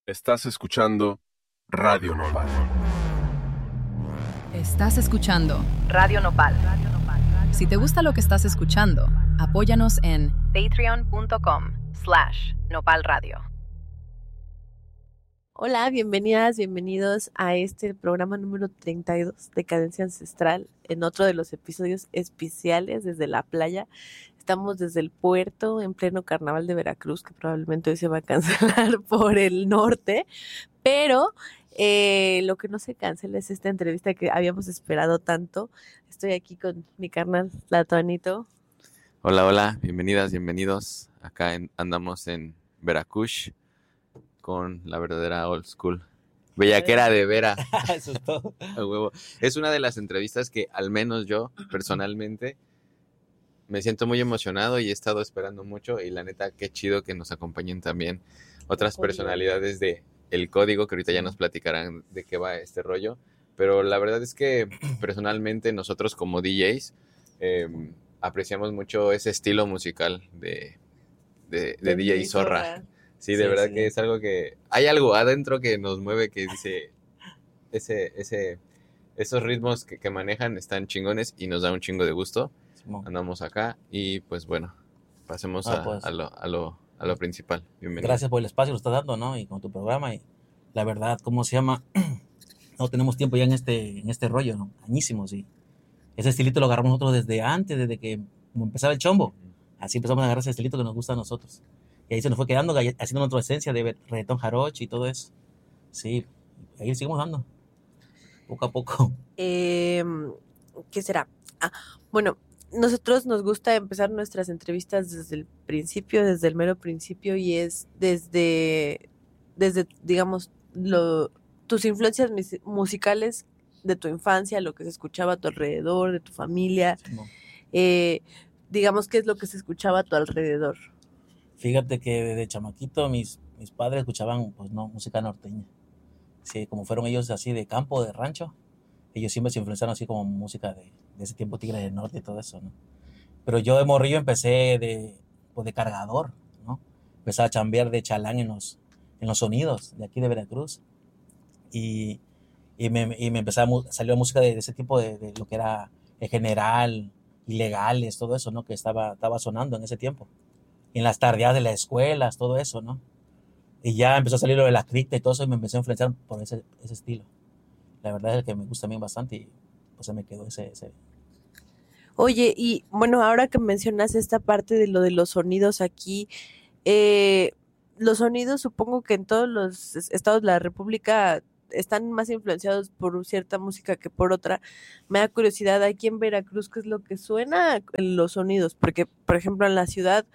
Estás escuchando Radio Nopal. Estás escuchando Radio Nopal. Si te gusta lo que estás escuchando, apóyanos en patreon.com/nopalradio. Hola, bienvenidas, bienvenidos a este programa número 32 de Cadencia Ancestral, en otro de los episodios especiales desde la playa. Estamos desde el puerto en pleno carnaval de Veracruz, que probablemente hoy se va a cancelar por el norte, pero lo que no se cancela es esta entrevista que habíamos esperado tanto. Estoy aquí con mi carnal, Latuanito. Hola, hola, bienvenidas, bienvenidos. Acá andamos en Veracruz con la verdadera old school. Bellaquera de Vera. Eso es todo. A huevo. Es una de las entrevistas que al menos yo personalmente me siento muy emocionado y he estado esperando mucho, y la neta qué chido que nos acompañen también otras personalidades de El Código, que ahorita ya nos platicarán de qué va este rollo. Pero la verdad es que personalmente nosotros como DJs apreciamos mucho ese estilo musical de DJ Zorra. Sí, de verdad que es algo que... Hay algo adentro que nos mueve, que dice... Esos ritmos que manejan están chingones y nos da un chingo de gusto. Andamos acá y pues bueno, pasemos a lo principal. Bienvenido. Gracias por el espacio que nos estás dando, ¿no? Y con tu programa. Y la verdad, ¿cómo se llama? No tenemos tiempo ya en este rollo, ¿no? Añísimos, sí. Ese estilito lo agarramos nosotros desde antes, desde que como empezaba el chombo. Así empezamos a agarrar ese estilito que nos gusta a nosotros. Y ahí se nos fue quedando, haciendo nuestra esencia de reggaetón jarocho y todo eso. Sí, ahí seguimos dando, poco a poco. ¿Qué será? Bueno, nosotros nos gusta empezar nuestras entrevistas desde el principio, desde el mero principio, y es desde digamos, tus influencias musicales de tu infancia, lo que se escuchaba a tu alrededor, de tu familia. Digamos, ¿qué es lo que se escuchaba a tu alrededor? Fíjate que desde chamaquito mis padres escuchaban, pues no, música norteña. Sí, como fueron ellos así de campo, de rancho, ellos siempre se influenciaron así como música de ese tiempo, Tigres del Norte y todo eso, ¿no? Pero yo de morrillo empecé de cargador, ¿no? Empecé a chambear de chalán en los sonidos de aquí de Veracruz. Y me salió música de ese tipo de lo que era el general, ilegales, todo eso, ¿no? Que estaba sonando en ese tiempo. Y en las tardeadas de las escuelas, todo eso, ¿no? Y ya empezó a salir lo de la cripta y todo eso, y me empecé a influenciar por ese estilo. La verdad es el que me gusta a mí bastante, y pues se me quedó ese. Oye, y bueno, ahora que mencionas esta parte de lo de los sonidos aquí, los sonidos supongo que en todos los estados de la República están más influenciados por cierta música que por otra. Me da curiosidad, aquí en Veracruz, ¿qué es lo que suena en los sonidos? Porque, por ejemplo, en la ciudad,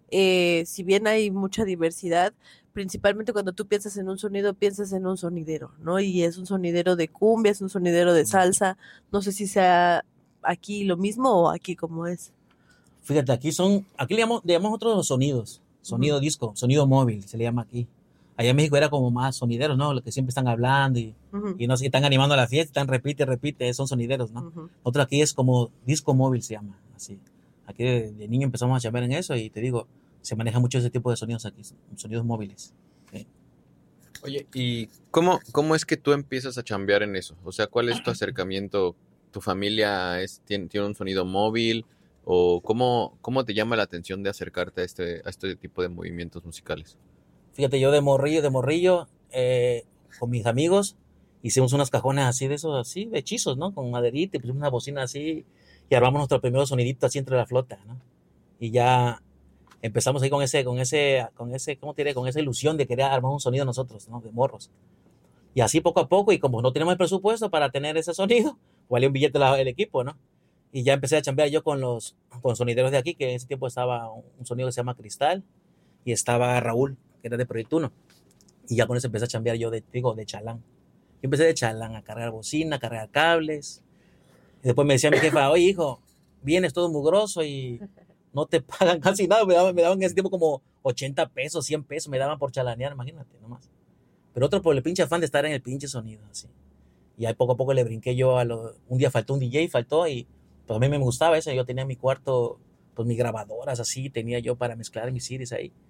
si bien hay mucha diversidad, principalmente cuando tú piensas en un sonido, piensas en un sonidero, ¿no? Y es un sonidero de cumbia, es un sonidero de salsa. No sé si sea aquí lo mismo o aquí como es. Fíjate, aquí le llamamos otros sonidos. Sonido disco, sonido móvil, se le llama aquí. Allá en México era como más sonideros, ¿no? Los que siempre están hablando y no sé, están animando a la fiesta, están repite, son sonideros, ¿no? Otro aquí es como disco móvil, se llama, así. Aquí de niño empezamos a chambear en eso, y te digo, se maneja mucho ese tipo de sonidos aquí, sonidos móviles. ¿Sí? Oye, ¿y cómo es que tú empiezas a chambear en eso? O sea, ¿cuál es tu acercamiento? ¿Tu familia tiene un sonido móvil? ¿O cómo te llama la atención de acercarte a este tipo de movimientos musicales? Fíjate, yo de morrillo, con mis amigos, hicimos unas cajones así de esos, así, de hechizos, ¿no? Con maderita, y pusimos una bocina así, y armamos nuestro primer sonidito así entre la flota, ¿no? Y ya empezamos ahí con ese, ¿cómo te diré? Con esa ilusión de querer armar un sonido nosotros, ¿no? De morros. Y así poco a poco, y como no tenemos el presupuesto para tener ese sonido, valía un billete el equipo, ¿no? Y ya empecé a chambear yo con sonideros de aquí, que en ese tiempo estaba un sonido que se llama Cristal, y estaba Raúl, que era de Proyecto 1. Y ya con eso empecé a chambear yo de chalán. Yo empecé de chalán a cargar bocina, a cargar cables. Y después me decía mi jefa, oye, hijo, vienes todo mugroso y no te pagan casi nada. Me daban en ese tiempo como 80 pesos, 100 pesos me daban por chalanear, imagínate, nomás. Pero otro por el pinche afán de estar en el pinche sonido, así. Y ahí poco a poco le brinqué yo un día faltó un DJ, y pues a mí me gustaba eso. Yo tenía en mi cuarto, pues mis grabadoras así, tenía yo para mezclar mis CDs ahí.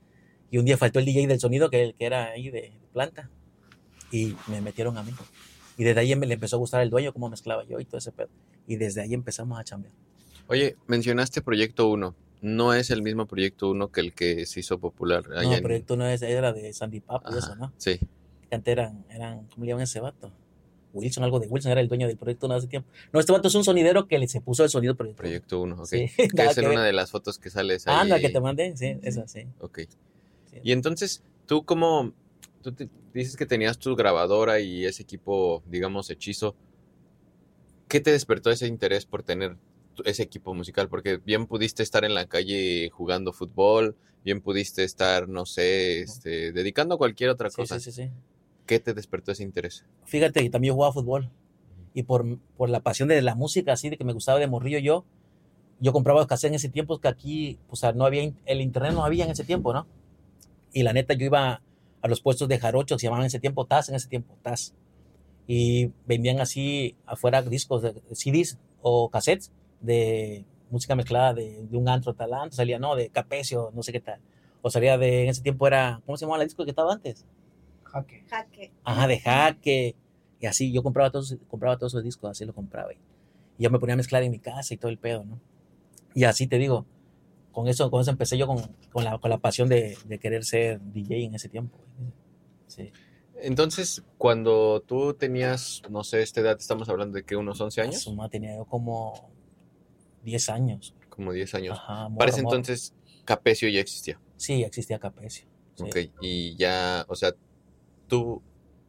Y un día faltó el DJ del sonido, que era ahí de planta, y me metieron a mí. Y desde ahí le empezó a gustar el dueño, cómo mezclaba yo y todo ese pedo. Y desde ahí empezamos a chambear. Oye, mencionaste Proyecto 1. No es el mismo Proyecto 1 que el que se hizo popular allá No, el en... proyecto no era de Sandy Papo y Ajá, eso, ¿no? sí. Que antes eran, ¿cómo le llaman ese vato? Wilson, algo de Wilson, era el dueño del Proyecto 1 hace tiempo. No, este vato es un sonidero que se puso el sonido Proyecto 1. Proyecto 1, ok. Sí, Que nada es en que ver. una de las fotos que sales ahí. Anda, que te mandé, sí, esa, sí. Ok. Sí. Y entonces, tú dices que tenías tu grabadora y ese equipo, digamos, hechizo. ¿Qué te despertó ese interés por tener ese equipo musical? Porque bien pudiste estar en la calle jugando fútbol, bien pudiste estar, no sé, dedicando a cualquier otra cosa. Sí. ¿Qué te despertó ese interés? Fíjate que también yo jugaba fútbol. Y por la pasión de la música, así, de que me gustaba de morrillo yo compraba cassette en ese tiempo, que aquí, pues no había, el internet no había en ese tiempo, ¿no? Y la neta, yo iba a los puestos de jarocho, que se llamaban en ese tiempo TAS. Y vendían así afuera discos de CDs o cassettes de música mezclada de un antro talante, salía, no, de Capecio, no sé qué tal. O salía en ese tiempo era, ¿cómo se llamaba el disco que estaba antes? Jaque. Ajá, de Jaque. Y así, yo compraba todos esos discos, así lo compraba. Y yo me ponía a mezclar en mi casa y todo el pedo, ¿no? Y así te digo, con eso empecé yo con la pasión de querer ser DJ en ese tiempo. Sí. Entonces, cuando tú tenías, no sé, esta edad, estamos hablando de que unos 11 años. Suma, tenía yo como 10 años. Como 10 años. Ajá, Para ese morro. entonces, Capecio ya existía. Sí, existía Capecio. Sí. Ok, y ya, o sea, tú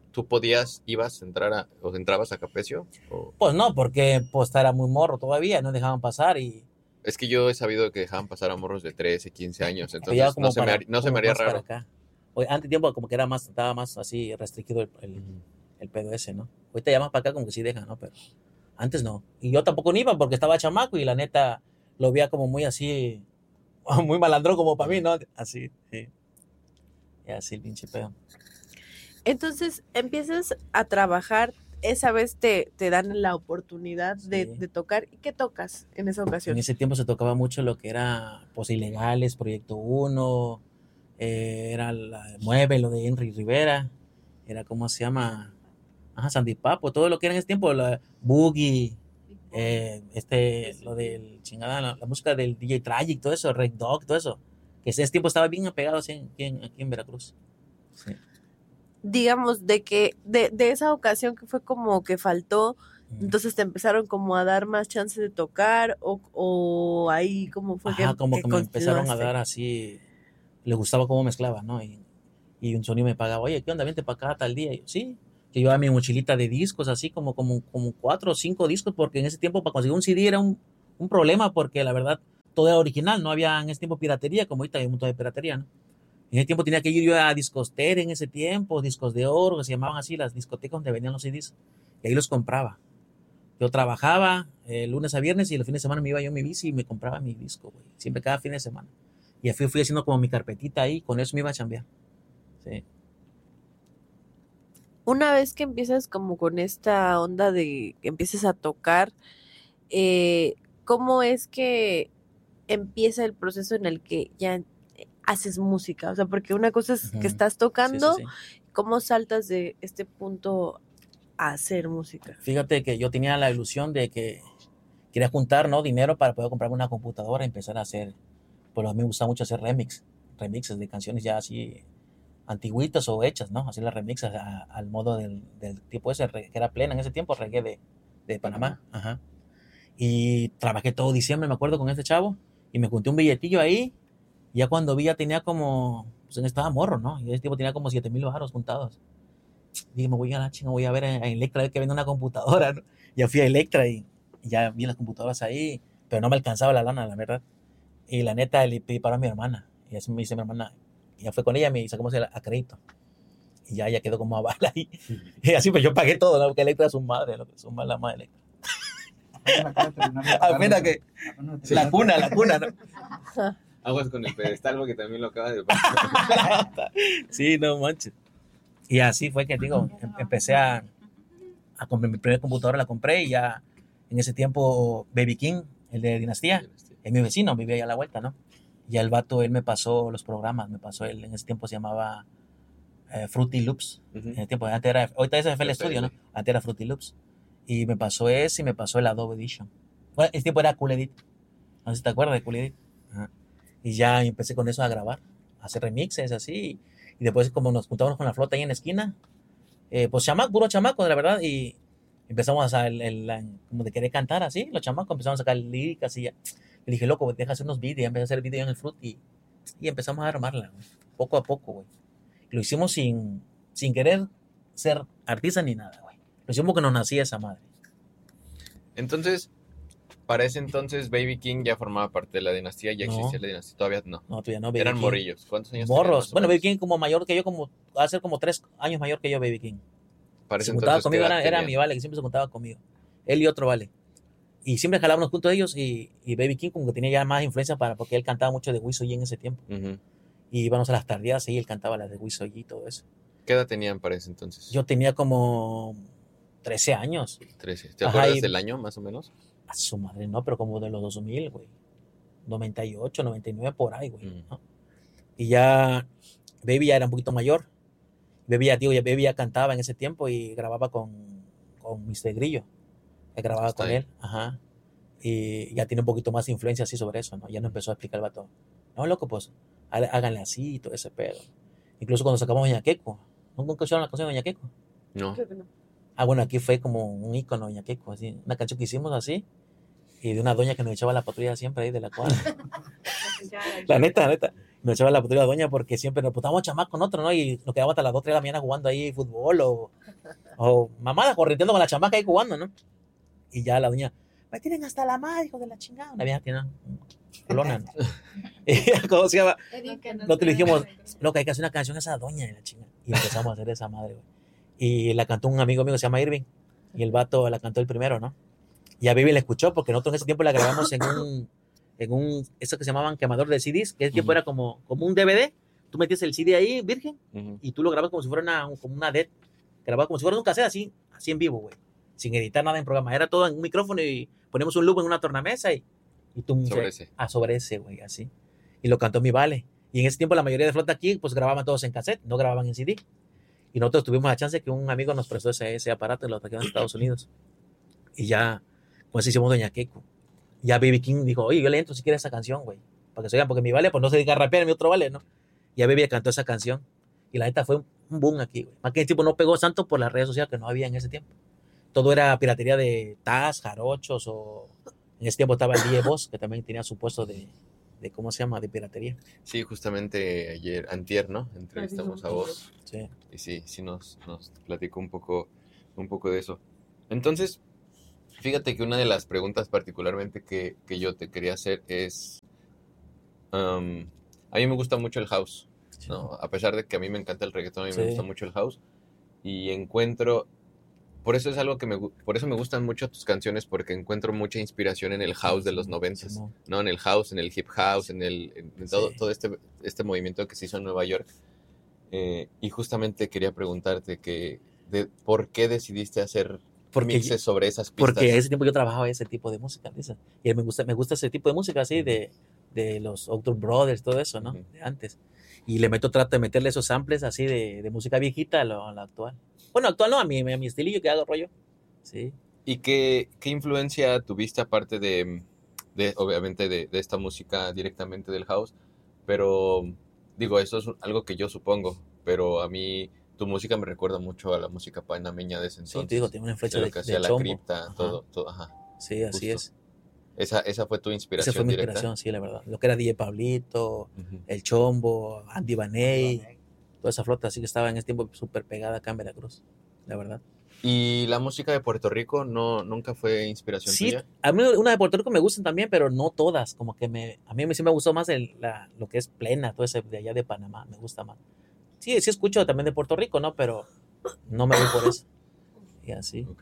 entrabas a Capecio. Pues no, porque pues era muy morro todavía, no dejaban pasar y Es que yo he sabido que dejaban pasar a morros de 13, 15 años, ya entonces como no se me haría más para raro. acá. Oye, antes tiempo como que estaba más así restringido el pedo ese, ¿no? Ahorita ya más para acá como que sí dejan, ¿no? Pero antes no. Y yo tampoco ni iba porque estaba chamaco y la neta lo veía como muy así, muy malandro como para mí, ¿no? Así, sí. Y así el pinche pedo. Entonces empiezas a trabajar, esa vez te dan la oportunidad Sí. de tocar. ¿Y qué tocas en esa ocasión? En ese tiempo se tocaba mucho lo que era pues Ilegales, Proyecto 1, era Mueve, lo de Henry Rivera, era ¿cómo se llama? Ajá, Sandy Papo, todo lo que era en ese tiempo, la Boogie, lo del chingada, la música del DJ Tragic, todo eso, Red Dog, todo eso, que ese tiempo estaba bien apegado así aquí en Veracruz. Sí. Digamos, de esa ocasión que fue como que faltó, entonces te empezaron como a dar más chance de tocar o ahí como fue Ajá, como que me empezaron a continuaste? dar así, le gustaba cómo mezclaba, ¿no? Y un sonido me pagaba, oye, ¿qué onda? Vente para acá tal día. Y yo, sí, que llevaba mi mochilita de discos, así como 4 o 5 discos, porque en ese tiempo para conseguir un CD era un problema, porque la verdad todo era original, no había en ese tiempo piratería, como ahorita hay un montón de piratería, ¿no? En ese tiempo tenía que ir yo a Discoster en ese tiempo, Discos de Oro, que se llamaban así, las discotecas donde vendían los CDs, y ahí los compraba. Yo trabajaba lunes a viernes y los fines de semana me iba yo en mi bici y me compraba mi disco, güey. Siempre cada fin de semana. Y fui haciendo como mi carpetita ahí, con eso me iba a chambear. Sí. Una vez que empiezas como con esta onda de que empieces a tocar, ¿cómo es que empieza el proceso en el que ya haces música? O sea, porque una cosa es que estás tocando, Sí. ¿cómo saltas de este punto a hacer música? Fíjate que yo tenía la ilusión de que quería juntar, ¿no? Dinero para poder comprarme una computadora y empezar a hacer, pues a mí me gusta mucho hacer remixes de canciones ya así antigüitas o hechas, ¿no? Así las remixes al modo del tipo ese, que era plena en ese tiempo, reggae de Panamá. Ajá. Y trabajé todo diciembre, me acuerdo, con este chavo, y me junté un billetillo ahí. Ya cuando vi ya tenía como, pues estaba morro, ¿no? Y ese tipo tenía como 7,000 baros juntados. Dije, me voy a la chinga, voy a ver en Electra, a ver que vende una computadora, ¿no? Ya fui a Electra y ya vi las computadoras ahí, pero no me alcanzaba la lana, la verdad. Y la neta le pedí para mi hermana. Y así me dice mi hermana, y ya fue con ella, me sacamos a crédito. Y ya quedó como aval ahí. Y así pues yo pagué todo, ¿no? Porque Electra es su madre, ¿no? Su mala madre Electra. Apenas que la cuna, ¿no? Aguas con el pedestal porque también lo acabas de pasar. Sí, no manches. Y así fue que, digo, empecé a comprar mi primera computadora, la compré y ya en ese tiempo Baby King, el de Dinastía, es mi vecino, vivía allá a la vuelta, ¿no? Y el vato, él me pasó los programas, él en ese tiempo se llamaba Fruity Loops. Ujú. En el tiempo, antes era, ahorita es FL Studio, ¿no? Antes era Fruity Loops. Y me pasó ese y me pasó el Adobe Edition. Bueno, ese tiempo era Cool Edit. No sé si te acuerdas de Cool Edit. Ajá. Y ya empecé con eso a grabar, a hacer remixes así. Y después, como nos juntábamos con la flota ahí en la esquina, pues puro chamaco, la verdad. Y empezamos a como de querer cantar así, los chamacos empezamos a sacar líricas y ya. Le dije, loco, deja hacer unos vídeos. Empecé a hacer vídeos en el Fruity y empezamos a armarla, güey, poco a poco, güey. Lo hicimos sin querer ser artistas ni nada, güey. Lo hicimos porque nos nacía esa madre. Entonces, para ese entonces, Baby King ya formaba parte de la dinastía, ya No. existía la dinastía, todavía no. No, todavía no, Baby Eran King. morrillos. ¿Cuántos años tenían, Morros. más o Bueno, menos? Baby King como mayor que yo, va a ser como 3 años mayor que yo, Baby King. Para Se ese juntaba entonces, conmigo, ¿qué edad era tenían? mi vale, que siempre se juntaba conmigo. Él y otro vale. Y siempre jalábamos juntos ellos y Baby King como que tenía ya más influencia porque él cantaba mucho de Wiso G en ese tiempo. Ujú. Y íbamos a las tardeadas y él cantaba las de Wiso G y todo eso. ¿Qué edad tenían para ese entonces? Yo tenía como 13 años. 13. ¿Te Ajá, acuerdas y- del año, más o menos? A su madre, no, pero como de los 2000, güey. 98, 99, por ahí, güey. Mm. ¿no? Y ya Baby ya era un poquito mayor. Baby ya cantaba en ese tiempo y grababa con Mr. Grillo. Que grababa Está con bien. él. Ajá. Y ya tiene un poquito más de influencia así sobre eso, ¿no? Ya nos empezó a explicar el vato. No, loco, pues, háganle así y todo ese pedo. Incluso cuando sacamos Doña Queco. ¿Nunca escucharon la canción de Doña Queco? No. Creo que no. Ah, bueno, aquí fue como un ícono Doña Queco, así. Una canción que hicimos así. Y de una doña que nos echaba la patrulla siempre ahí de la cuadra. La neta. Nos echaba la patrulla doña porque siempre nos putábamos chamacos con otro, ¿no? Y nos quedábamos hasta las 2, 3 de la mañana jugando ahí fútbol o mamada, correteando con la chamaca ahí jugando, ¿no? Y ya la doña, me tienen hasta la madre, hijo de la chingada. Una vieja que no, colona, ¿no? Y ¿cómo se llama? No te lo dijimos, loco, hay que hacer una canción a esa doña de la chingada. Y empezamos a hacer esa madre, güey. Y la cantó un amigo mío que se llama Irving. Y el vato la cantó el primero, ¿no? Y a Baby la escuchó porque nosotros en ese tiempo la grabamos en eso que se llamaban quemador de CDs, que ese tiempo era como un DVD. Tú metías el CD ahí, virgen, Ujú. y tú lo grabas como si fuera como una DET. Grababas como si fuera un cassette así en vivo, güey. Sin editar nada en programa. Era todo en un micrófono y ponemos un loop en una tornamesa y tú sobre ese, güey, así. Y lo cantó mi vale. Y en ese tiempo la mayoría de flota aquí, pues grababan todos en cassette, no grababan en CD. Y nosotros tuvimos la chance que un amigo nos prestó ese aparato y lo trajeron a Estados Unidos. Y ya, pues hicimos Doña Queco. Ya Baby King dijo, oye, yo le entro si quieres esa canción, güey. Para que se oigan, porque mi vale, pues no se dedica a rapear, mi otro vale, ¿no? Ya Baby cantó esa canción. Y la neta fue un boom aquí, güey. Más que el tipo no pegó tanto por las redes sociales que no había en ese tiempo. Todo era piratería de Taz, jarochos o... En ese tiempo estaba el DJ Boss, que también tenía su puesto de ¿cómo se llama? De piratería. Sí, justamente antier, ¿no? Entrevistamos a vos. Sí. Y sí nos platicó un poco de eso. Entonces, fíjate que una de las preguntas particularmente que yo te quería hacer es, a mí me gusta mucho el house, ¿no? A pesar de que a mí me encanta el reggaetón, a mí me gusta mucho el house. Y por eso es algo por eso me gustan mucho tus canciones, porque encuentro mucha inspiración en el house de los 90s, Simón. ¿no? En el house, en el hip house, en todo, Sí. todo este movimiento que se hizo en Nueva York. Y justamente quería preguntarte por qué decidiste hacer mixes sobre esas pistas. Porque a ese tiempo yo trabajaba ese tipo de música, ¿dice? Y me gusta ese tipo de música así, de los Outer Brothers, todo eso, ¿no? Ujú. De antes. Y trato de meterle esos samples así de música viejita a la actual. Bueno, actual no, a mi estilillo que hago rollo. Sí. ¿Y qué influencia tuviste aparte de obviamente, de esta música directamente del house? Pero, digo, eso es algo que yo supongo, pero a mí tu música me recuerda mucho a la música panameña de ese entonces. Sí, te digo, tiene una influencia de de lo que hacía la Chombo. cripta, Ajá. todo, ajá. Sí, así Justo. es. Esa fue tu inspiración Esa fue mi directa. inspiración, sí, la verdad. Lo que era DJ Pablito, Ujú. El Chombo, Andy Baney, toda esa flota así que estaba en ese tiempo súper pegada acá en Veracruz, la verdad. ¿Y la música de Puerto Rico nunca fue inspiración Sí, tuya? a mí una de Puerto Rico me gustan también, pero no todas. Como que a mí sí me gustó más lo que es Plena, todo ese de allá de Panamá, me gusta más. Sí escucho también de Puerto Rico, ¿no? Pero no me voy por eso. Y así. Ok.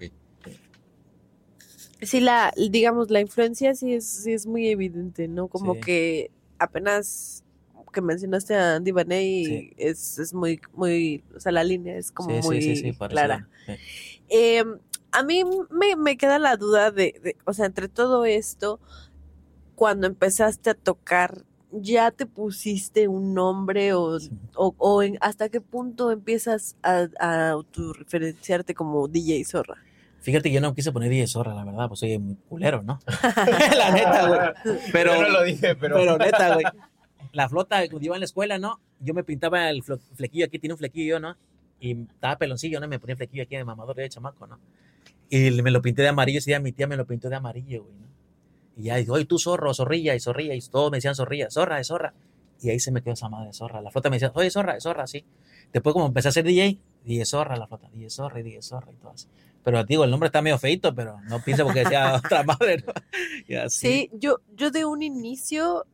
Sí, digamos, la influencia sí es muy evidente, ¿no? Como Sí. que apenas que mencionaste a Andy Baney Sí. es muy, muy, o sea, la línea es como muy parecida. clara. Sí. A mí me queda la duda o sea, entre todo esto, cuando empezaste a tocar ya te pusiste un nombre Sí. hasta qué punto empiezas a autorreferenciarte como DJ Zorra? Fíjate que yo no quise poner DJ Zorra, la verdad, pues soy muy culero, ¿no? La neta, güey. Pero, Yo no lo dije, pero... neta, güey. La flota, cuando iba en la escuela, ¿no? Yo me pintaba el flequillo aquí, tiene un flequillo yo, ¿no? Y estaba peloncillo, ¿no? Me ponía el flequillo aquí de mamador de chamaco, ¿no? Y me lo pinté de amarillo, ese día mi tía me lo pintó de amarillo, güey, ¿no? Y ya digo, oye, tú zorro, zorrilla, y todos me decían zorrilla, zorra, es zorra. Y ahí se me quedó esa madre de zorra. La flota me decía, oye, zorra, es zorra, sí. Después como empecé a ser DJ Zorra, la flota, DJ Zorra y todo así. Pero digo, el nombre está medio feito, pero no pienso porque decía otra madre, ¿no? Y así. Sí, yo de un inicio,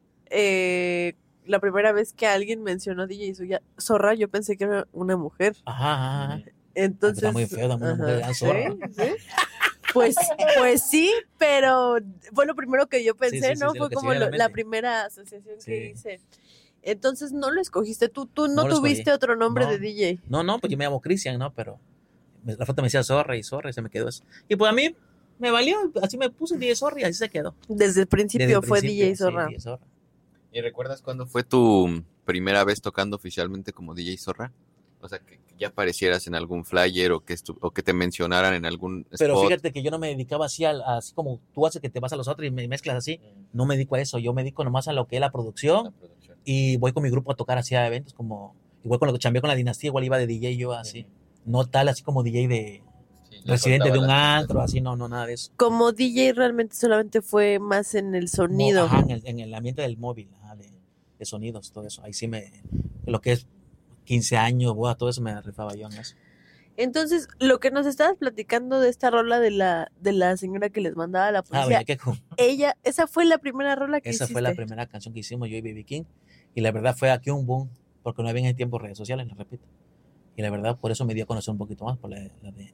la primera vez que alguien mencionó DJ Zorra, yo pensé que era una mujer. Ajá. Entonces, Está muy feo, dame una mujer ajá, Zorra. ¿sí? Pues sí, pero fue lo primero que yo pensé, Sí, ¿no? sí, Fue lo que como se viene a la la mente. primera asociación que Sí. hice. Entonces no lo escogiste, tú no No lo tuviste escogí. otro nombre No. de DJ. No, pues yo me llamo Cristian, ¿no? Pero la foto me decía zorra y se me quedó eso. Y pues a mí me valió, así me puse DJ Zorra y así se quedó. Desde el principio Desde el fue principio, DJ Zorra. Sí, DJ Zorra. ¿Y recuerdas cuándo fue tu primera vez tocando oficialmente como DJ Zorra? O sea, que ya aparecieras en algún flyer o que te mencionaran en algún Pero spot. fíjate que yo no me dedicaba así, así como tú haces que te vas a los otros y me mezclas así. No me dedico a eso, yo me dedico nomás a lo que es la producción y voy con mi grupo a tocar así a eventos como, igual con lo que chambeé con la Dinastía, igual iba de DJ yo así. No tal así como DJ de residente de un antro, así, no, nada de eso. Como DJ realmente solamente fue más en el sonido. Ajá, en el ambiente del móvil, ajá, de sonidos, todo eso. Ahí sí lo que es 15 años, boda, todo eso me rifaba yo en eso. Entonces, lo que nos estabas platicando de esta rola de la señora que les mandaba a la policía, Oye, qué cool. esa fue la primera rola que Esa hiciste. fue la primera canción que hicimos yo y Baby King. Y la verdad fue aquí un boom, porque no había en ese tiempo redes sociales, lo repito. Y la verdad, por eso me dio a conocer un poquito más, por la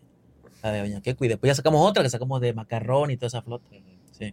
de Doña Queco. Y después ya sacamos otra que sacamos de Macarrón y toda esa flota. Sí.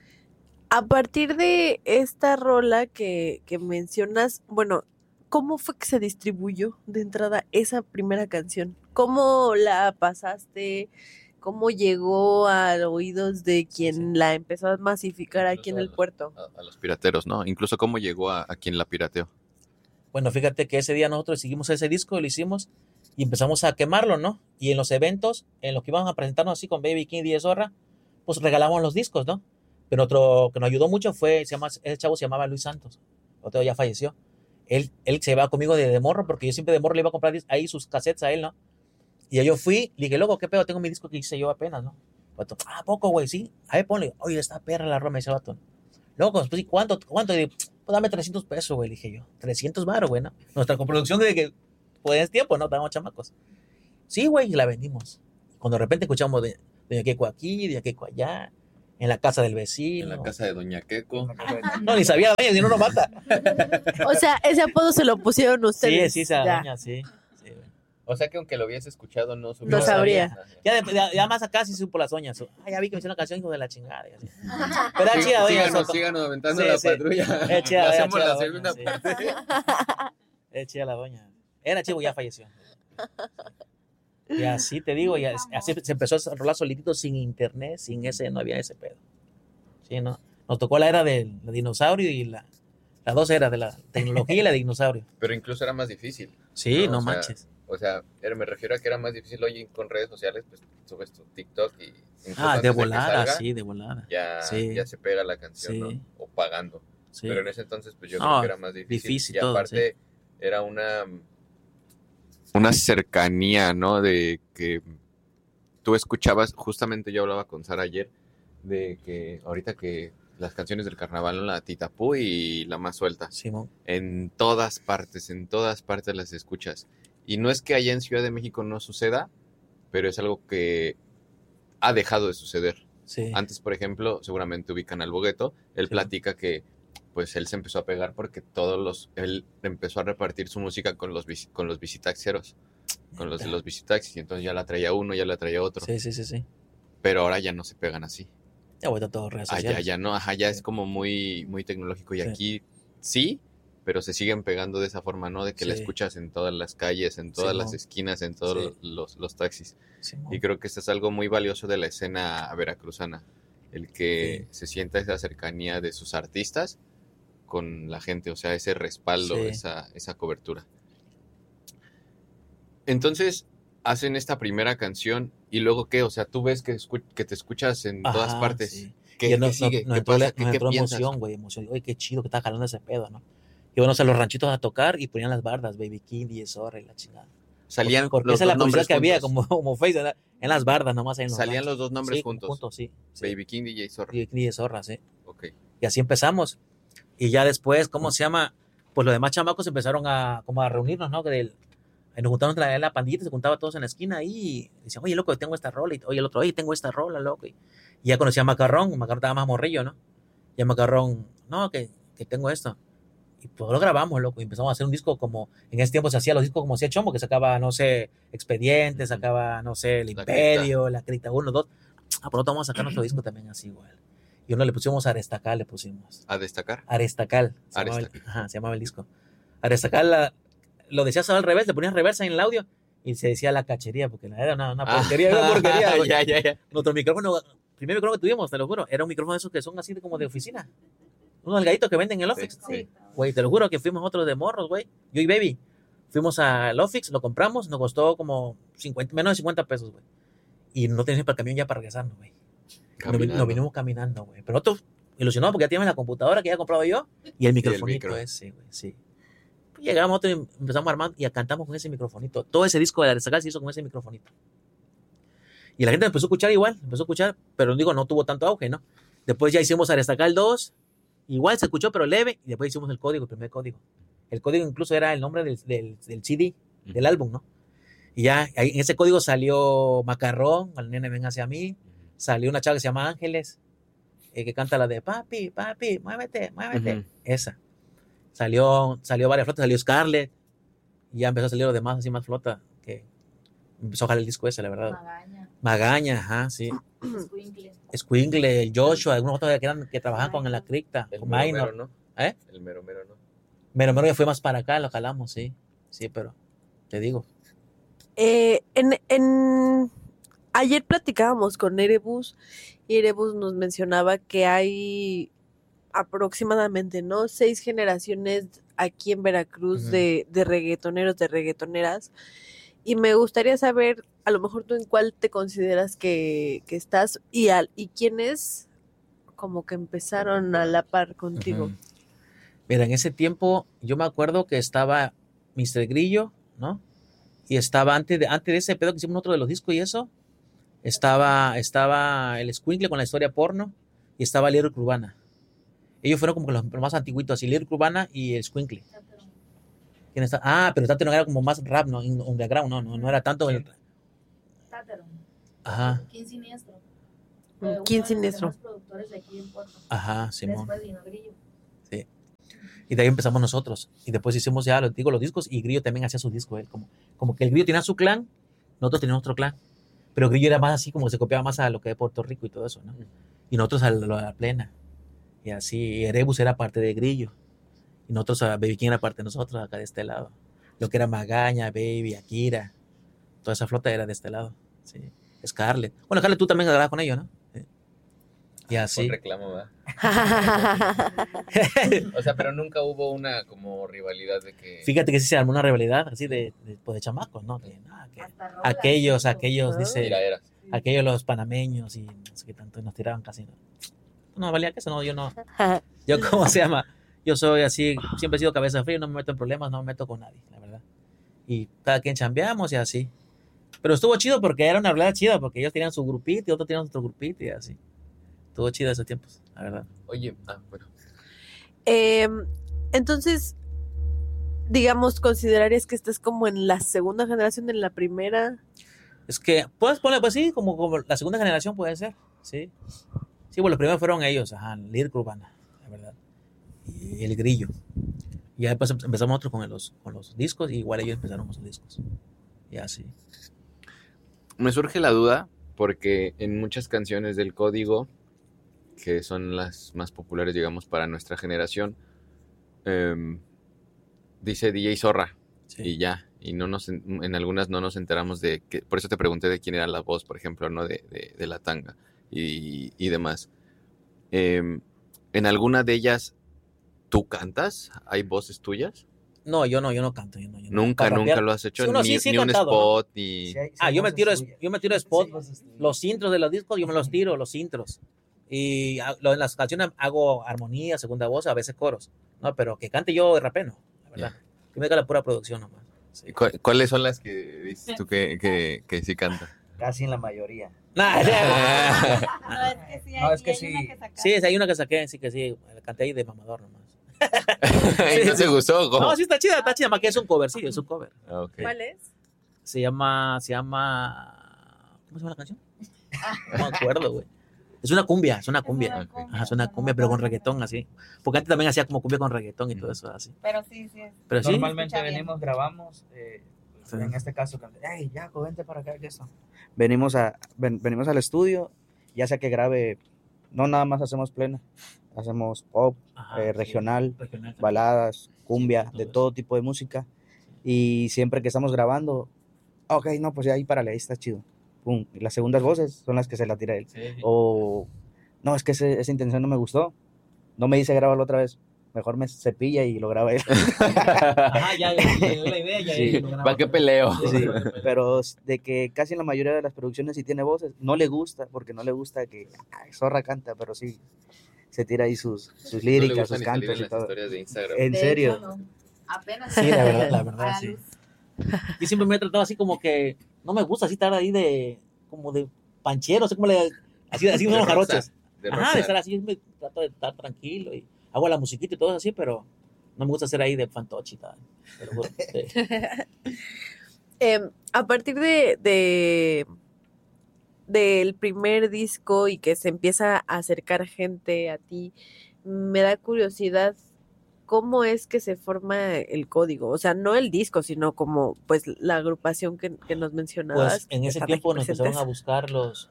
A partir de esta rola que mencionas, bueno, ¿cómo fue que se distribuyó de entrada esa primera canción? ¿Cómo la pasaste? ¿Cómo llegó a oídos de quien la empezó a masificar aquí en el puerto? A los pirateros, ¿no? Incluso cómo llegó a quien la pirateó. Bueno, fíjate que ese día nosotros seguimos ese disco, lo hicimos y empezamos a quemarlo, ¿no? Y en los eventos, en los que íbamos a presentarnos así con Baby King y DJ Zorra, pues regalamos los discos, ¿no? Pero otro que nos ayudó mucho ese chavo se llamaba Luis Santos, otro ya falleció. Él se iba conmigo de morro, porque yo siempre de morro le iba a comprar ahí sus cassettes a él, ¿no? Y yo fui, le dije, loco, ¿qué pedo? Tengo mi disco que hice yo apenas, ¿no? Vato, poco, güey, sí. A ver, ponle. Oye, esta perra la roma, ese vato. Loco, pues, ¿cuánto? Y dije, pues dame 300 pesos, güey, le dije yo. 300 baros, güey, ¿no? Nuestra coproducción de que, pues en tiempo, ¿no? Estábamos chamacos. Sí, güey, y la vendimos. Cuando de repente escuchamos de Doña Queco aquí, Doña Queco allá, en la casa del vecino. En la casa de Doña Queco. No, ni sabía la doña, si no nos mata. O sea, ese apodo se lo pusieron ustedes. Sí, esa ya. doña, sí. Güey. O sea que aunque lo hubiese escuchado, no No sabría. Ya más acá sí supo las doñas. Ya vi que me hizo una canción, hijo de la chingada. Y así. Pero era chida, doña. Síganos aventando Sí, la sí. patrulla. Es chida, Hacemos chida la doña, segunda sí. parte. Es chida la doña. Era chivo, ya falleció. Y así te digo, así se empezó a rolar solitito sin internet, sin ese, no había ese pedo. Sí, ¿no? Nos tocó la era del dinosaurio y las dos eras de la tecnología y la de dinosaurio. Pero incluso era más difícil. Sí, no O sea, manches. O sea, me refiero a que era más difícil hoy con redes sociales, pues subes tu TikTok y incluso Ah, antes de que volada, salga, sí, de volada. ya Sí. se pega la canción, Sí. ¿no? O pagando. Sí. Pero en ese entonces, pues yo No, creo que era más difícil. difícil y todo, aparte, era una cercanía, ¿no? De que tú escuchabas, justamente yo hablaba con Sara ayer, de que ahorita que las canciones del carnaval, la Titapú y la más suelta, Simón. en todas partes las escuchas. Y no es que allá en Ciudad de México no suceda, pero es algo que ha dejado de suceder. Sí. Antes, por ejemplo, seguramente ubican al Bogueto, él Sí. platica que pues él se empezó a pegar porque él empezó a repartir su música con los visitaxeros, con los de los visitaxis, y entonces ya la traía uno, ya la traía otro, Sí. pero ahora ya no se pegan así. Ya vuelto todo redes sociales. Allá ya no, ya es como muy, muy tecnológico, y Sí. aquí sí, pero se siguen pegando de esa forma, ¿no? De que la Sí. escuchas en todas las calles, en todas las Simón. esquinas, en todos Sí. los taxis. Simón. Y creo que esto es algo muy valioso de la escena veracruzana, el que se sienta esa cercanía de sus artistas con la gente, o sea, ese respaldo, Sí. esa cobertura. Entonces, hacen esta primera canción y luego ¿qué? O sea, tú ves que te escuchas en todas Ajá, partes. sí. ¿Qué, Y qué nos sigue? ¿Qué entró, pasa? nos ¿Qué entró piensas? emoción, güey, emoción. Oye, qué chido que está jalando ese pedo, ¿no? Íbamos a los ranchitos a tocar y ponían las bardas, Baby King, y Zorra y la chingada. Salían Porque los esa es dos la publicidad nombres que había, juntos. como Facebook, ¿verdad? En las bardas nomás. Ahí en los Salían ranchos. los dos nombres Sí, juntos. sí. Sí. Baby King, DJ Zorra. Baby King y Zorra, sí. Ok. Y así empezamos. Y ya después, ¿cómo se llama? Pues los demás chamacos empezaron como a reunirnos, ¿no? Ahí nos juntamos en la pandillita, se juntaba todos en la esquina ahí. Y decían, oye, loco, tengo esta rola. Y oye, el otro, oye, tengo esta rola, loco. Y ya conocía a Macarrón estaba más morrillo, ¿no? Y a Macarrón, no, que tengo esto. Y pues lo grabamos, loco. Y empezamos a hacer un disco como, en ese tiempo se hacía los discos como hacía Chomo, que sacaba, no sé, Expediente, sacaba, no sé, El La Imperio, La Cripta 1, 2. Ah, por lo tanto vamos a sacar nuestro disco también así, igual. Y uno le pusimos Arestacal, le pusimos. A destacar. Arestacal. Se llamaba el disco. Arestacal lo decías al revés, le ponías reversa en el audio y se decía La Cachería, porque era una porquería, era una porquería. Güey. Ya. Nuestro micrófono, primer micrófono que tuvimos, te lo juro, era un micrófono de esos que son así como de oficina. Unos delgaditos que venden en el Office. Sí. Güey, te lo juro que fuimos otros de morros, güey. Yo y Baby. Fuimos al Office, lo compramos, nos costó como menos de 50 pesos, güey. Y no teníamos para el camión ya para regresarnos, güey. Nos vinimos caminando, güey. Pero nosotros ilusionados porque ya teníamos la computadora que ya he comprado yo y el microfonito ese, güey, sí. Pues llegamos nosotros y empezamos a armar y cantamos con ese microfonito. Todo ese disco de Arestacal se hizo con ese microfonito. Y la gente empezó a escuchar igual, pero digo, no tuvo tanto auge, ¿no? Después ya hicimos Arestacal 2, igual se escuchó, pero leve, y después hicimos el primer código. El código incluso era el nombre del CD, del álbum, ¿no? Y ya ahí, en ese código salió Macarrón, el nene ven hacia mí, salió una chava que se llama Ángeles, que canta la de papi, muévete, esa. Salió varias flotas, salió Scarlett, y ya empezó a salir lo demás, así más flota, que empezó a jalar el disco ese, la verdad. Magaña, ajá, sí. Squinkle, el Joshua, algunos otros que trabajaban con la cripta, El con mero Minor. mero, ¿no? ¿Eh? El mero mero, ¿no? Mero ya fue más para acá, lo jalamos, sí. Sí, pero te digo. Ayer platicábamos con Erebus y Erebus nos mencionaba que hay aproximadamente, ¿no? 6 generaciones aquí en Veracruz Ujú. de reggaetoneros, de reggaetoneras. Y me gustaría saber, a lo mejor tú en cuál te consideras que estás y quiénes como que empezaron a la par contigo. Ujú. Mira, en ese tiempo yo me acuerdo que estaba Mr. Grillo, ¿no? Y estaba antes de ese pedo que hicimos otro de los discos y eso, estaba el Squinkle con la historia porno y estaba Lyric Urbana. Ellos fueron como los más antiguitos, así Lyric Urbana y el Squinkle. ¿Quién está? Ah, pero Tateron era como más rap, ¿no? Underground, no era tanto el... Tateron. Ajá, King Siniestro. King Siniestro. Los productores de aquí en Puerto. ajá, Simón. Después vino Grillo. Sí. Y de ahí empezamos nosotros. Y después hicimos ya, los discos, y Grillo también hacía sus discos. Él, como que el Grillo tenía su clan, nosotros teníamos otro clan. Pero Grillo era más así, como que se copiaba más a lo que es Puerto Rico y todo eso, ¿no? Y nosotros a la plena. Y así, y Erebus era parte de Grillo. Y nosotros, Baby King era parte de nosotros, acá de este lado. Lo que era Magaña, Baby, Akira. Toda esa flota era de este lado. Sí. Scarlett. Bueno, Scarlett, tú también grababas con ellos, ¿no? Sí. Y así. Con reclamo, ¿verdad? O sea, pero nunca hubo una como rivalidad de que... Fíjate que sí se armó una rivalidad así de chamacos, ¿no? Que Hasta rolas, aquellos, todo. dice, Tiraderas. aquellos los panameños y no sé qué tanto nos tiraban casi, ¿no? No valía que eso, no, yo no. Yo, ¿cómo se llama? Yo soy así, siempre he sido cabeza fría, no me meto en problemas, no me meto con nadie, la verdad. Y cada quien chambeamos y así. Pero estuvo chido porque era una realidad chida, porque ellos tenían su grupito y otros tenían otro grupito y así. Estuvo chido esos tiempos, la verdad. Oye, bueno. Entonces, digamos, ¿considerarías que estás como en la segunda generación, en la primera? Es que, puedes poner, pues sí, como la segunda generación puede ser, sí. Sí, bueno, los primeros fueron ellos, ajá, Lyric Urbana, la verdad. Y el Grillo. Y ya después empezamos nosotros con los discos, y igual ellos empezaron con sus discos. Y así. Me surge la duda porque en muchas canciones del código, que son las más populares, digamos, para nuestra generación, dice DJ Zorra Sí. y ya. Y en algunas no nos enteramos de que, por eso te pregunté de quién era la voz, por ejemplo, ¿no? De La Tanga y demás. En alguna de ellas, ¿Tú cantas? ¿Hay voces tuyas? No, yo no canto. Yo no. Nunca Para rapear, lo has hecho, sí, uno ni, sí he ni un cantado, ¿no? spot, ni... Sí hay yo me voces tiro, tuyas. yo me tiro spot, Sí, voces tuyas. los intros de los discos, yo me los tiro, los intros. Y en las canciones hago armonía, segunda voz, a veces coros. No, pero que cante yo de rapé, no, la verdad. Que me haga la pura producción nomás. Sí. ¿Cuáles son las que dices tú que sí canta? Casi en la mayoría. Nah, No, es que sí, No, es que hay sí. una que sacaste. sí, hay una que saqué, sí que sí, la canté ahí de mamador nomás. ¿Y no te gustó? ¿Cómo? No, sí está chida, más que es un cover, sí, es un cover. Ah, ok. ¿Cuál es? Se llama, ¿cómo se llama la canción? No me acuerdo, güey. Es una cumbia. Ajá, es una cumbia, pero con reggaetón, así. Porque antes también hacía como cumbia con reggaetón y todo eso, así. Pero sí, sí. Pero sí, Normalmente escucha bien. venimos, grabamos, Sí. en este caso, hey, Jaco, vente para acá, que eso. Venimos al estudio, ya sea que grabe, no nada más hacemos plena, hacemos pop, ajá, sí. regional, Regional también. baladas, cumbia, Sí, todo de eso. todo tipo de música. Y siempre que estamos grabando, ok, no, pues ya ahí párale, ahí está chido. Pum. Y las segundas voces son las que se la tira él. Sí. O, no, es que esa intención no me gustó. No me dice grabarlo otra vez. Mejor me cepilla y lo graba él. Ajá, ya le doy la idea, ya Sí. lo grabamos. ¿Para qué peleo? Sí, pero de que casi en la mayoría de las producciones sí tiene voces, no le gusta, porque no le gusta que ay, Zorra canta, pero sí se tira ahí sus No le líricas, gusta sus ni salir cantos en y las todo. historias de Instagram. En De serio. hecho, no. Apenas. Sí, la A verdad, la sí. luz. Yo siempre me he tratado así como que no me gusta así estar ahí como de panchero, así De unos rockstar, jarochos. de Ajá, de rockstar. estar así, me trato de estar tranquilo y hago la musiquita y todo así, pero no me gusta ser ahí de fantoche y tal. Te lo juro. Sí. A partir del primer disco y que se empieza a acercar gente a ti, me da curiosidad cómo es que se forma el código. O sea, no el disco, sino como pues la agrupación que nos mencionabas. Pues en que ese están tiempo aquí nos empezaron a presentes. buscar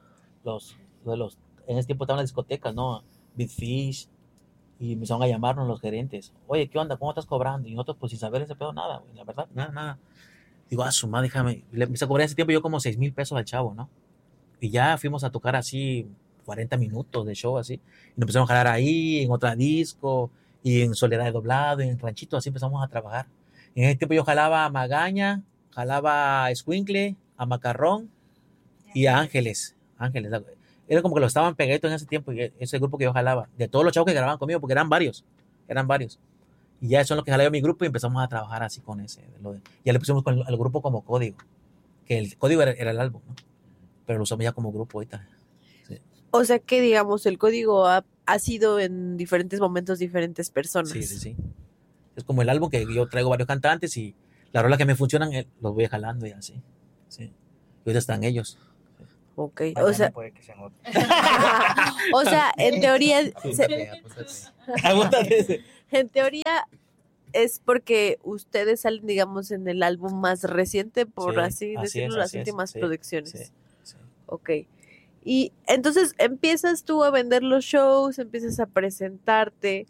en ese tiempo estaban las discotecas, ¿no? Big Fish, y empezaron a llamarnos los gerentes. Oye, ¿qué onda? ¿Cómo estás cobrando? Y nosotros, pues sin saber ese pedo, nada, güey, la verdad, nada. Digo, su madre, déjame. Le empecé a cobrar ese tiempo yo como 6,000 pesos al chavo, ¿no? Y ya fuimos a tocar así 40 minutos de show, así. Y nos empezamos a jalar ahí, en otra disco, y en Soledad de Doblado, y en Ranchito, así empezamos a trabajar. En ese tiempo yo jalaba a Magaña, jalaba a Escuincle, a Macarrón y a Ángeles. Era como que lo estaban pegaditos en ese tiempo, y ese grupo que yo jalaba, de todos los chavos que grababan conmigo, porque eran varios. Y ya eso es lo que jalaba mi grupo y empezamos a trabajar así con ese. Ya le pusimos al grupo como código, que el código era el álbum, ¿no? Pero lo usamos ya como grupo ahorita. Sí. O sea que, digamos, el código ha sido en diferentes momentos diferentes personas. Sí. Es como el álbum que yo traigo varios cantantes y las rolas que me funcionan los voy jalando y así. Sí. Y ahorita están ellos. Ok. Mañana O sea, puede que sean otros. o sea, en teoría, Apúntate, apúntate. Apúntate. en teoría es porque ustedes salen, digamos, en el álbum más reciente, por Sí, así decirlo, las así es, últimas sí, producciones. sí. Ok. Y entonces empiezas tú a vender los shows, empiezas a presentarte,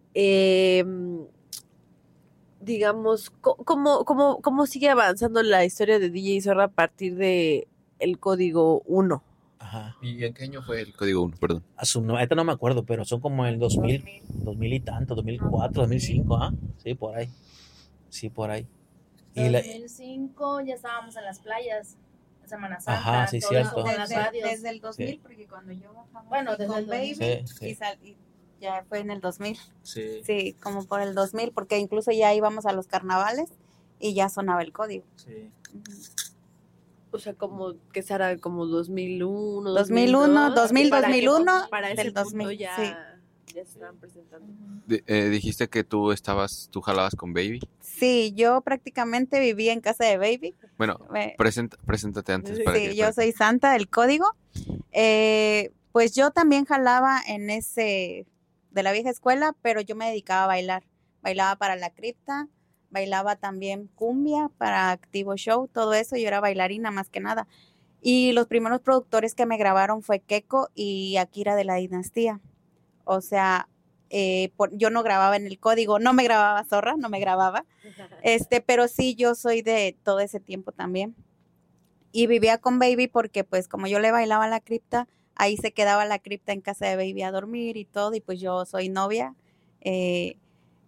digamos, ¿cómo sigue avanzando la historia de DJ Zorra a partir de el código 1? Ajá. ¿Y en qué año fue el código 1? Perdón. Ahorita no me acuerdo, pero son como el 2000 y tanto, 2004, 2005, ¿ah? Sí, por ahí. Sí, por ahí. Y 2005 ya estábamos en las playas, en Semana Santa. Ajá, sí, todo cierto. eso con las radios. Desde el 2000, Sí. porque cuando yo bajaba Bueno, aquí desde con el Baby 2000. Sí. y ya fue en el 2000. Sí. Sí, como por el 2000, porque incluso ya íbamos a los carnavales y ya sonaba el código. Sí. Ujú. O sea, como que será como 2001, 2001, 2000, para que 2001, para ese del punto 2000, ya, sí. ya se estaban presentando. Dijiste que tú jalabas con Baby. Sí, yo prácticamente vivía en casa de Baby. Bueno, Me- preséntate antes. Sí, para Sí, que- yo para que- soy Santa del código. Pues yo también jalaba en ese de la vieja escuela, pero yo me dedicaba a bailar. Bailaba para la cripta, bailaba también cumbia para Activo Show, todo eso. Yo era bailarina más que nada. Y los primeros productores que me grabaron fue Keko y Akira de la Dinastía. O sea, yo no grababa en el código, no me grababa Zorra, no me grababa. Pero sí, yo soy de todo ese tiempo también. Y vivía con Baby porque pues como yo le bailaba la cripta, ahí se quedaba la cripta en casa de Baby a dormir y todo, y pues yo soy novia.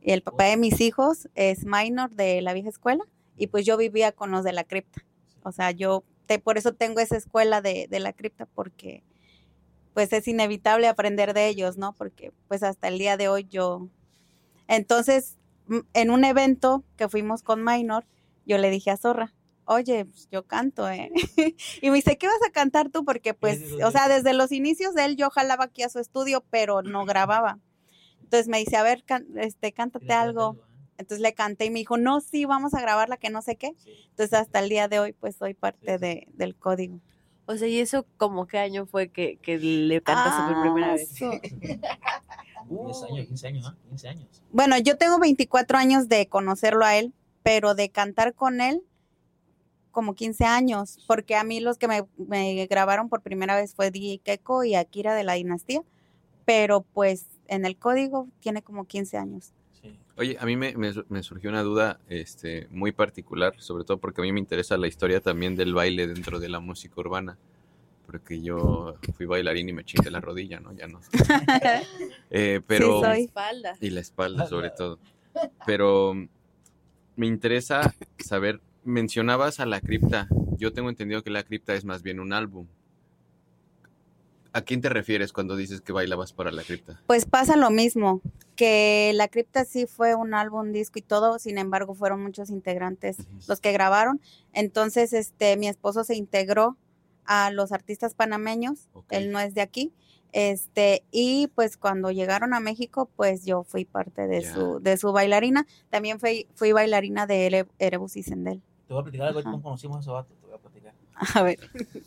Y el papá de mis hijos es minor de la vieja escuela y pues yo vivía con los de la cripta. O sea, por eso tengo esa escuela de la cripta, porque pues es inevitable aprender de ellos, ¿no? Porque pues hasta el día de hoy Entonces, en un evento que fuimos con minor, yo le dije a Zorra, oye, pues, yo canto, ¿eh? Y me dice, ¿qué vas a cantar tú? Porque pues, o sea, desde los inicios de él yo jalaba aquí a su estudio, pero no grababa. Entonces me dice, a ver, cántate algo. Entonces le canté y me dijo, no, sí, vamos a grabarla, que no sé qué. Entonces hasta el día de hoy, pues soy parte del código. O sea, ¿y eso como qué año fue que le cantaste por primera vez? 15 años, ¿no? 15 años. Bueno, yo tengo 24 años de conocerlo a él, pero de cantar con él como 15 años, porque a mí los que me grabaron por primera vez fue DJ Keko y Akira de la Dinastía, pero pues en el código tiene como 15 años. Sí. Oye, a mí me surgió una duda muy particular, sobre todo porque a mí me interesa la historia también del baile dentro de la música urbana, porque yo fui bailarín y me chingué la rodilla, ¿no? Ya no. Pero, Sí, soy. Espalda. y la espalda sobre todo. Pero me interesa saber, mencionabas a La Cripta, yo tengo entendido que La Cripta es más bien un álbum. ¿A quién te refieres cuando dices que bailabas para La Cripta? Pues pasa lo mismo, que La Cripta sí fue un álbum, disco y todo, sin embargo fueron muchos integrantes los que grabaron. Entonces, mi esposo se integró a los artistas panameños, él no es de aquí, y pues cuando llegaron a México, pues yo fui parte de su bailarina. También fui bailarina de Erebus y Sendel. Te voy a platicar algo, ¿cómo conocimos a esos vatos? Te voy a platicar. A ver.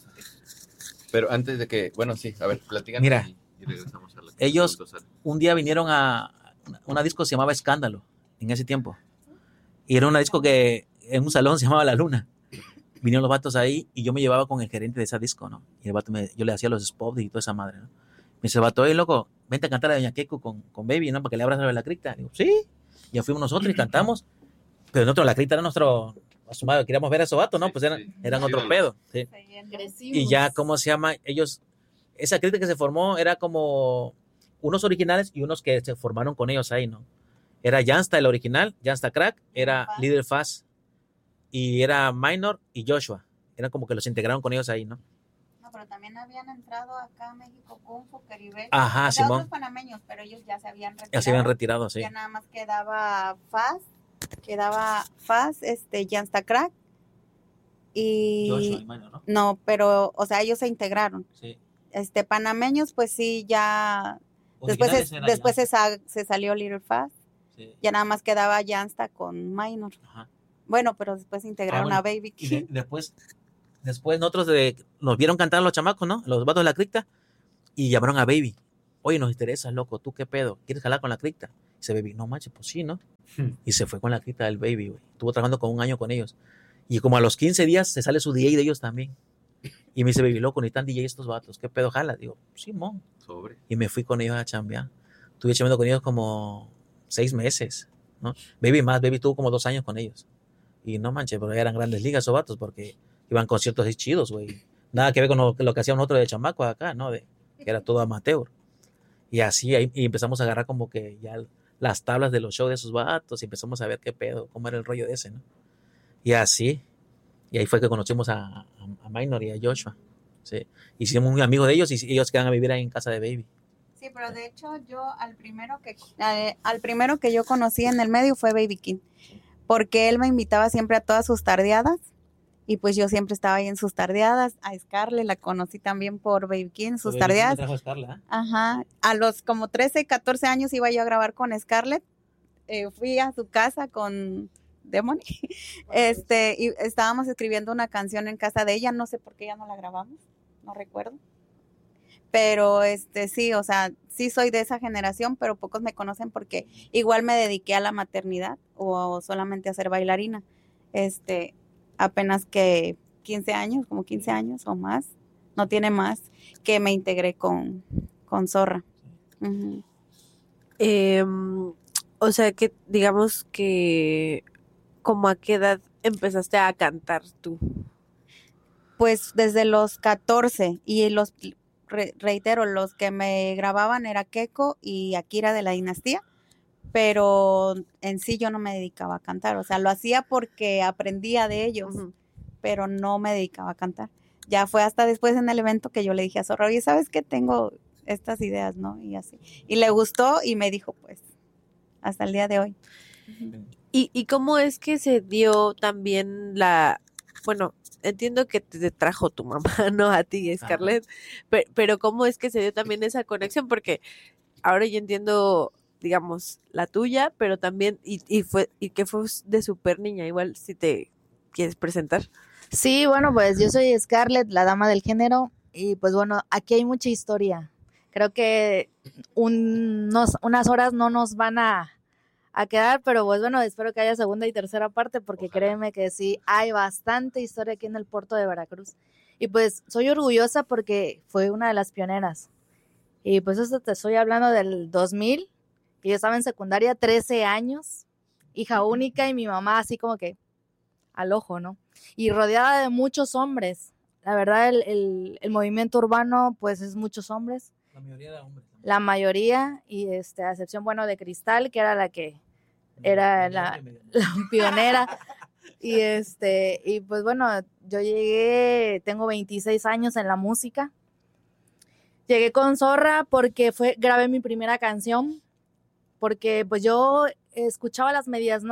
Pero antes de que, bueno, sí, a ver, platícanos. Mira, y regresamos a la ellos un día vinieron a una disco que se llamaba Escándalo, en ese tiempo. Y era una disco que en un salón se llamaba La Luna. Vinieron los vatos ahí y yo me llevaba con el gerente de esa disco, ¿no? Y el vato yo le hacía los spots y toda esa madre, ¿no? Me dice, vato, loco, vente a cantar a Doña Keko con Baby, ¿no? Para que le abras a La Cripta. Digo, sí. Ya fuimos nosotros y cantamos. Pero nosotros, La Cripta era nuestro... Asumado, queríamos ver a esos vatos, ¿no? Pues eran otro pedo. ¿Sí? Y ya, ¿cómo se llama? Ellos, esa crítica que se formó era como unos originales y unos que se formaron con ellos ahí, ¿no? Era Jansta el original, Jansta Crack, era Little Fast y era Minor y Joshua. Eran como que los integraron con ellos ahí, ¿no? No, pero también habían entrado acá a México Kung Fu, Caribe. Ajá, Simón. Otros panameños, pero ellos ya se habían retirado. Ya se habían retirado, sí. Ya nada más quedaba Faz, Jansta Crack y Joshua y Minor, ¿no? No, pero, o sea, ellos se integraron. Sí. Panameños, pues sí, ya después se salió Little Fast. Sí. Ya nada más quedaba Jansta con Minor. Ajá. Bueno, pero después se integraron a Baby King. Después nosotros nos vieron cantar los chamacos, ¿no? Los vatos de La Cripta y llamaron a Baby. Oye, nos interesa, loco, ¿tú qué pedo? ¿Quieres jalar con La Cripta? Y dice Baby, no manches, pues sí, ¿no? Y se fue con La Cripta del Baby, güey. Estuvo trabajando con un año con ellos. Y como a los 15 días se sale su DJ de ellos también. Y me dice, Baby, loco, necesitan DJ estos vatos. ¿Qué pedo jala? Digo, sí, mon. Sobre. Y me fui con ellos a chambear. Estuve chambeando con ellos como 6 meses, ¿no? Baby tuvo como 2 años con ellos. Y no manches, pero eran grandes ligas esos vatos porque iban conciertos así chidos, güey. Nada que ver con lo que hacían nosotros de chamaco acá, ¿no? Que era todo amateur. Y así, ahí, y empezamos a agarrar como que ya las tablas de los shows de esos vatos y empezamos a ver qué pedo, cómo era el rollo de ese, ¿no? Y así, y ahí fue que conocimos a Minor y a Joshua, ¿sí? Hicimos muy amigos de ellos y ellos quedan a vivir ahí en casa de Baby. Sí, pero de hecho yo al primero que yo conocí en el medio fue Baby King, porque él me invitaba siempre a todas sus tardeadas y pues yo siempre estaba ahí en sus tardeadas. A Scarlett la conocí también por Baby King, sus tardeadas. Trajo a Scarlett, ¿eh? Ajá, a los como 13, 14 años iba yo a grabar con Scarlett. Fui a su casa con Demony, y estábamos escribiendo una canción en casa de ella, no sé por qué ya no la grabamos, no recuerdo. Pero sí, o sea, sí soy de esa generación, pero pocos me conocen porque igual me dediqué a la maternidad o solamente a ser bailarina. Apenas que 15 años, como 15 años o más, no tiene más, que me integré con Zorra. Uh-huh. O sea, que digamos que ¿como a qué edad empezaste a cantar tú? Pues desde los 14 y reitero, los que me grababan era Keko y Akira de la Dinastía, pero en sí yo no me dedicaba a cantar, o sea, lo hacía porque aprendía de ellos, pero no me dedicaba a cantar. Ya fue hasta después en el evento que yo le dije a Zorra, oye, ¿sabes qué? Tengo estas ideas, ¿no? Y así. Y le gustó y me dijo, pues, hasta el día de hoy. ¿Y cómo es que se dio también bueno, entiendo que te trajo tu mamá, no a ti, Scarlett, pero cómo es que se dio también esa conexión? Porque ahora yo entiendo, digamos, la tuya, pero también, y que fue de súper niña, igual si te quieres presentar. Sí, bueno, pues yo soy Scarlett, la dama del género, y pues bueno, aquí hay mucha historia. Creo que unas horas no nos van a quedar, pero pues bueno, espero que haya segunda y tercera parte, porque ojalá. Créeme que sí, hay bastante historia aquí en el puerto de Veracruz. Y pues soy orgullosa porque fue una de las pioneras. Y pues esto te estoy hablando del 2000, que yo estaba en secundaria, 13 años, hija única, y mi mamá así como que al ojo, ¿no? Y rodeada de muchos hombres. La verdad, el movimiento urbano, pues es muchos hombres. La mayoría de hombres. La mayoría, y a excepción, bueno, de Cristal, que era la que era la pionera. Y pues bueno, yo llegué, tengo 26 años en la música. Llegué con Zorra porque grabé mi primera canción, porque pues yo escuchaba las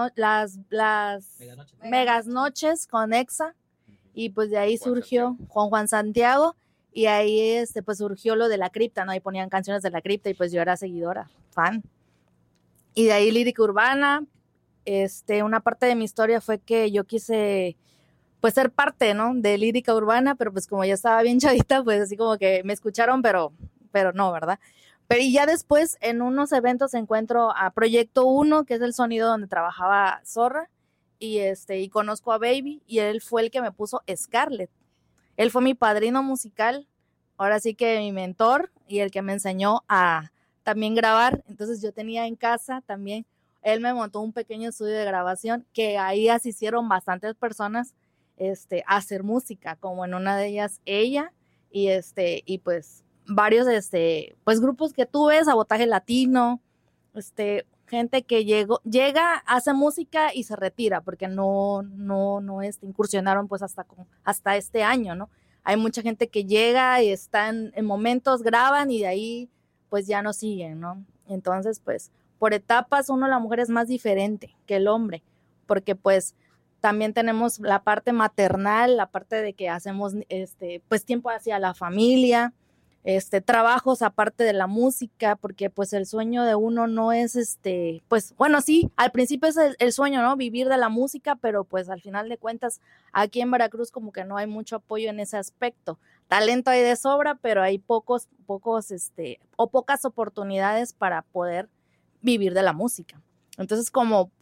megas noches con Exa, y pues de ahí surgió con Juan Santiago, y ahí pues surgió lo de La Cripta, ¿no? Ahí ponían canciones de La Cripta y pues yo era seguidora, fan. Y de ahí Lírica Urbana. Una parte de mi historia fue que yo quise pues ser parte, ¿no? De Lírica Urbana, pero pues como ya estaba bien chavita, pues así como que me escucharon, pero no, ¿verdad? Pero y ya después en unos eventos encuentro a Proyecto 1, que es el sonido donde trabajaba Zorra, y conozco a Baby, y él fue el que me puso Scarlett. Él fue mi padrino musical, ahora sí que mi mentor, y el que me enseñó a también grabar. Entonces yo tenía en casa también, él me montó un pequeño estudio de grabación, que ahí asistieron bastantes personas a hacer música, como en una de ellas ella, y pues varios pues grupos que tú ves, Sabotaje Latino, gente que llega, hace música y se retira, porque no incursionaron pues hasta este año, ¿no? Hay mucha gente que llega y están en momentos, graban y de ahí pues ya no siguen, ¿no? Entonces pues por etapas la mujer es más diferente que el hombre, porque pues también tenemos la parte maternal, la parte de que hacemos pues tiempo hacia la familia, trabajos aparte de la música, porque pues el sueño de uno no es pues bueno, sí, al principio es el sueño, ¿no? Vivir de la música, pero pues al final de cuentas aquí en Veracruz como que no hay mucho apoyo en ese aspecto. Talento hay de sobra, pero hay pocas oportunidades para poder vivir de la música. Entonces, como